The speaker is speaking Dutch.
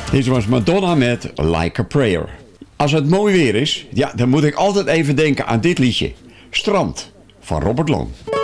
Dit was Madonna met Like a Prayer. Als het mooi weer is, ja, dan moet ik altijd even denken aan dit liedje. Strand van Robert Long.